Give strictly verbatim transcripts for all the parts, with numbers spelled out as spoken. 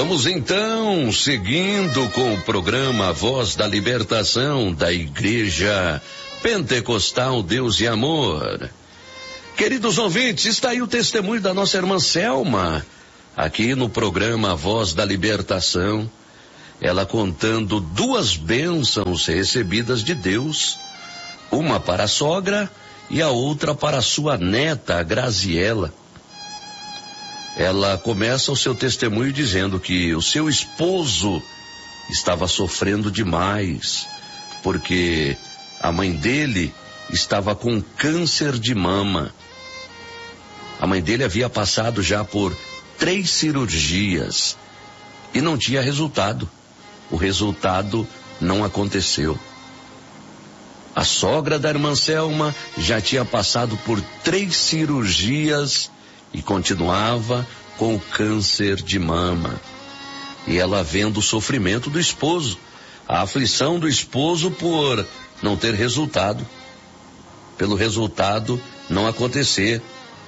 Vamos então, seguindo com o programa Voz da Libertação da Igreja Pentecostal Deus e Amor. Queridos ouvintes, está aí o testemunho da nossa irmã Selma, aqui no programa Voz da Libertação. Ela contando duas bênçãos recebidas de Deus, uma para a sogra e a outra para a sua neta, a Graziela. Ela começa o seu testemunho dizendo que o seu esposo estava sofrendo demais, porque a mãe dele estava com câncer de mama. A mãe dele havia passado já por três cirurgias e não tinha resultado. O resultado não aconteceu. A sogra da irmã Selma já tinha passado por três cirurgias e continuava com o câncer de mama. E ela vendo o sofrimento do esposo, a aflição do esposo por não ter resultado, pelo resultado não acontecer,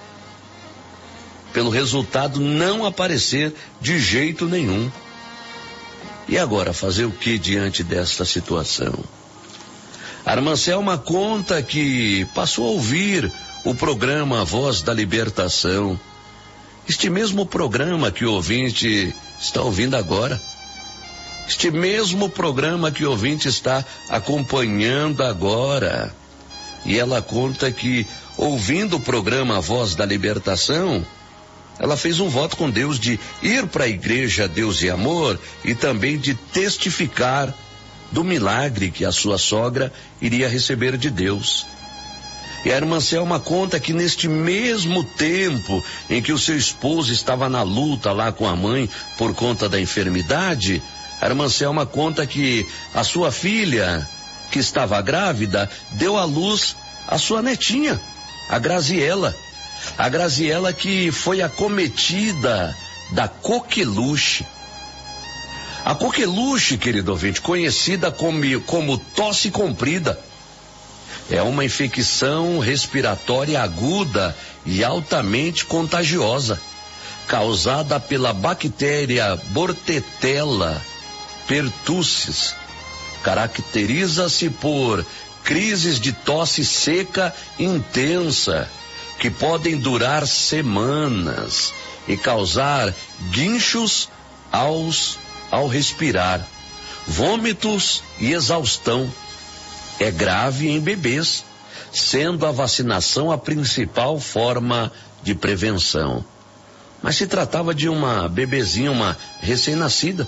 pelo resultado não aparecer de jeito nenhum. E agora, fazer o que diante desta situação? A irmã Selma conta que passou a ouvir o programa Voz da Libertação. Este mesmo programa que o ouvinte está ouvindo agora. Este mesmo programa que o ouvinte está acompanhando agora. E ela conta que, ouvindo o programa Voz da Libertação, ela fez um voto com Deus de ir para a igreja Deus e Amor e também de testificar do milagre que a sua sogra iria receber de Deus. E a irmã Selma conta que neste mesmo tempo em que o seu esposo estava na luta lá com a mãe por conta da enfermidade, a irmã Selma conta que a sua filha, que estava grávida, deu à luz a sua netinha, a Graziela. A Graziela que foi acometida da coqueluche. A coqueluche, querido ouvinte, conhecida como, como tosse comprida, é uma infecção respiratória aguda e altamente contagiosa, causada pela bactéria Bordetella pertussis. Caracteriza-se por crises de tosse seca intensa, que podem durar semanas e causar guinchos aos, ao respirar, vômitos e exaustão. É grave em bebês, sendo a vacinação a principal forma de prevenção. Mas se tratava de uma bebezinha, uma recém-nascida.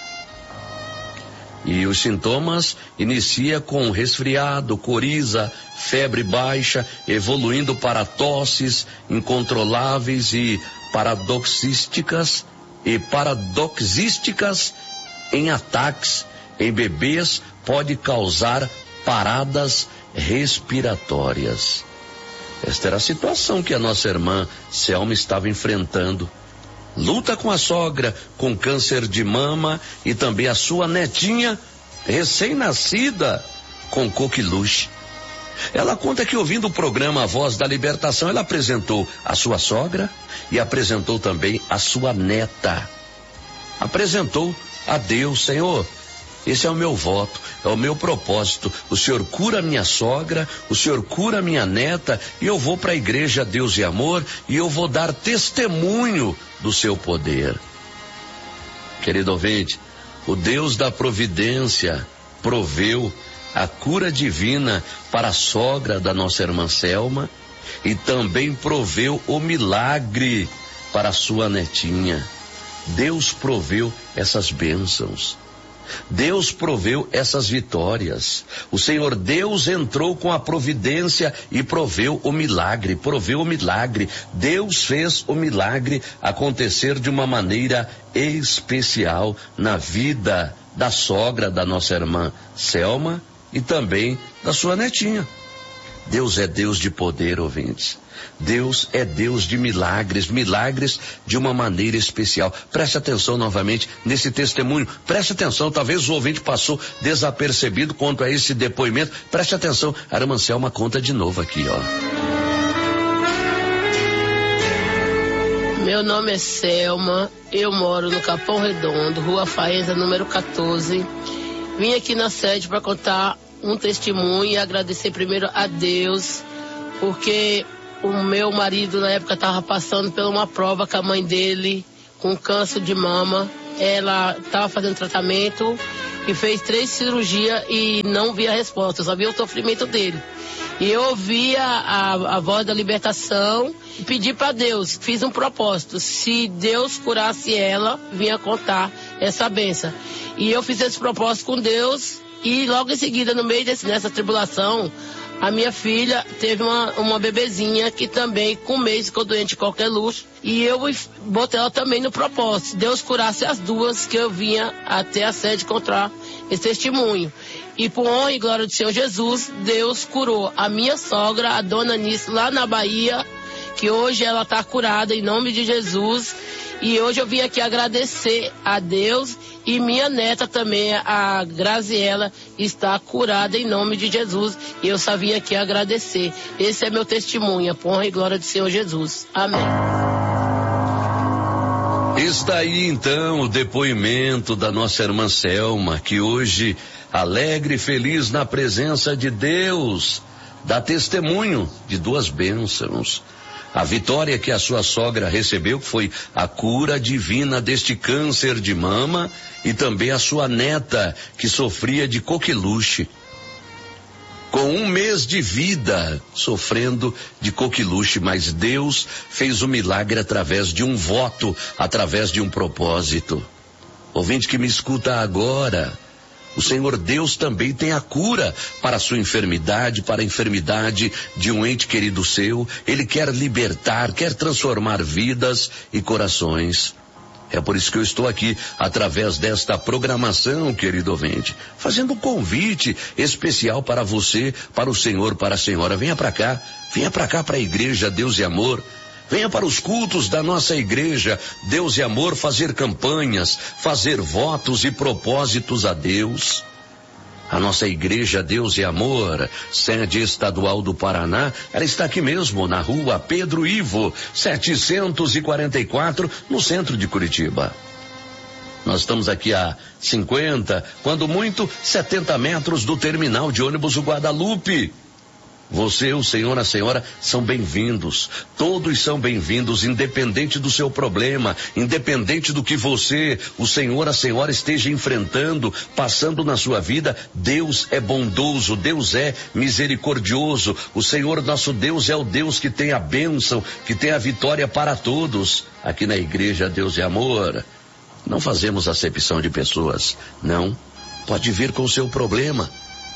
E os sintomas inicia com resfriado, coriza, febre baixa, evoluindo para tosses incontroláveis e paradoxísticas e paradoxísticas em ataques em bebês, pode causar paradas respiratórias. Esta era a situação que a nossa irmã Selma estava enfrentando. Luta com a sogra com câncer de mama e também a sua netinha recém-nascida com coqueluche. Ela conta que, ouvindo o programa A Voz da Libertação, ela apresentou a sua sogra e apresentou também a sua neta. Apresentou a Deus: Senhor, esse é o meu voto, é o meu propósito. O Senhor cura minha sogra, o Senhor cura minha neta, e eu vou para a igreja Deus e Amor e eu vou dar testemunho do seu poder. Querido ouvinte, o Deus da providência proveu a cura divina para a sogra da nossa irmã Selma e também proveu o milagre para a sua netinha. Deus proveu essas bênçãos. Deus proveu essas vitórias. O Senhor Deus entrou com a providência e proveu o milagre, proveu o milagre. Deus fez o milagre acontecer de uma maneira especial na vida da sogra da nossa irmã Selma e também da sua netinha. Deus é Deus de poder, ouvintes. Deus é Deus de milagres, milagres de uma maneira especial. Preste atenção novamente nesse testemunho, preste atenção, talvez o ouvinte passou desapercebido quanto a esse depoimento. Preste atenção, a irmã Selma conta de novo aqui, ó. Meu nome é Selma, eu moro no Capão Redondo, Rua Faenza, número quatorze. Vim aqui na sede para contar um testemunho e agradecer primeiro a Deus, porque o meu marido na época estava passando por uma prova com a mãe dele, com câncer de mama. Ela estava fazendo tratamento e fez três cirurgias e não via resposta, só via o sofrimento dele. E eu ouvi a, a, a voz da libertação e pedi para Deus, fiz um propósito, se Deus curasse ela, vinha contar essa bênção. E eu fiz esse propósito com Deus e logo em seguida, no meio desse, dessa tribulação, a minha filha teve uma, uma bebezinha que também com um mês ficou doente de qualquer luxo. E eu botei ela também no propósito. Se Deus curasse as duas, que eu vinha até a sede contar esse testemunho. E por honra e glória do Senhor Jesus, Deus curou a minha sogra, a dona Anice, lá na Bahia, que hoje ela está curada em nome de Jesus. E hoje eu vim aqui agradecer a Deus e minha neta também, a Graziela, está curada em nome de Jesus. E eu só vim aqui agradecer. Esse é meu testemunho, por honra e glória do Senhor Jesus. Amém. Está aí então o depoimento da nossa irmã Selma, que hoje, alegre e feliz na presença de Deus, dá testemunho de duas bênçãos. A vitória que a sua sogra recebeu foi a cura divina deste câncer de mama e também a sua neta que sofria de coqueluche. Com um mês de vida sofrendo de coqueluche, mas Deus fez o milagre através de um voto, através de um propósito. Ouvinte que me escuta agora, o Senhor Deus também tem a cura para a sua enfermidade, para a enfermidade de um ente querido seu. Ele quer libertar, quer transformar vidas e corações. É por isso que eu estou aqui, através desta programação, querido ouvinte, fazendo um convite especial para você, para o Senhor, para a senhora. Venha para cá, venha para cá para a igreja Deus e Amor. Venha para os cultos da nossa igreja Deus e Amor fazer campanhas, fazer votos e propósitos a Deus. A nossa igreja Deus e Amor, sede estadual do Paraná, ela está aqui mesmo, na rua Pedro Ivo, setecentos e quarenta e quatro, no centro de Curitiba. Nós estamos aqui a cinquenta, quando muito, setenta metros do terminal de ônibus o Guadalupe. Você, o senhor, a senhora são bem-vindos. Todos são bem-vindos, independente do seu problema, independente do que você, o senhor, a senhora esteja enfrentando, passando na sua vida. Deus é bondoso, Deus é misericordioso. O Senhor nosso Deus é o Deus que tem a bênção, que tem a vitória para todos. Aqui na igreja Deus e Amor, não fazemos acepção de pessoas, não. Pode vir com o seu problema.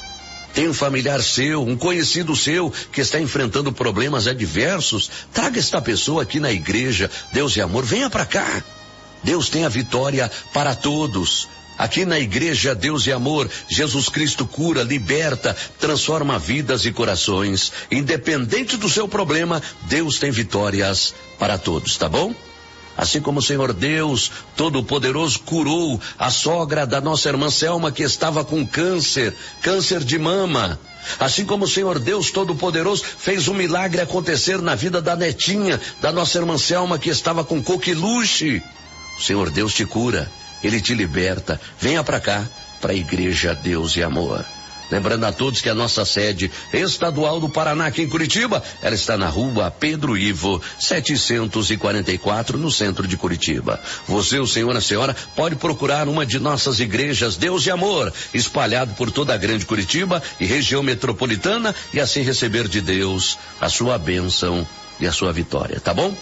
Tem um familiar seu, um conhecido seu que está enfrentando problemas adversos, traga esta pessoa aqui na igreja Deus e Amor, venha para cá. Deus tem a vitória para todos. Aqui na igreja Deus e Amor, Jesus Cristo cura, liberta, transforma vidas e corações. Independente do seu problema, Deus tem vitórias para todos, tá bom? Assim como o Senhor Deus Todo-Poderoso curou a sogra da nossa irmã Selma, que estava com câncer, câncer de mama. Assim como o Senhor Deus Todo-Poderoso fez um milagre acontecer na vida da netinha da nossa irmã Selma, que estava com coqueluche. O Senhor Deus te cura, Ele te liberta. Venha para cá, para a igreja Deus e Amor. Lembrando a todos que a nossa sede estadual do Paraná, aqui em Curitiba, ela está na rua Pedro Ivo, setecentos e quarenta e quatro, no centro de Curitiba. Você, o senhor, a senhora, pode procurar uma de nossas igrejas Deus e Amor, espalhado por toda a grande Curitiba e região metropolitana, e assim receber de Deus a sua bênção e a sua vitória, tá bom?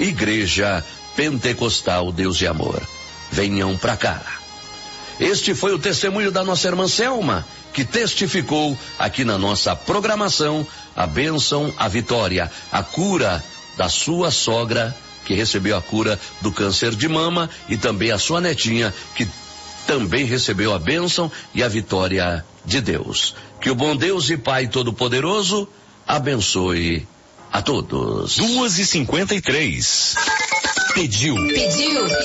Igreja Pentecostal Deus e Amor. Venham pra cá. Este foi o testemunho da nossa irmã Selma, que testificou aqui na nossa programação a bênção, a vitória, a cura da sua sogra, que recebeu a cura do câncer de mama, e também a sua netinha, que também recebeu a bênção e a vitória de Deus. Que o bom Deus e Pai Todo-Poderoso abençoe a todos. duas e cinquenta e três. Pediu. Pediu.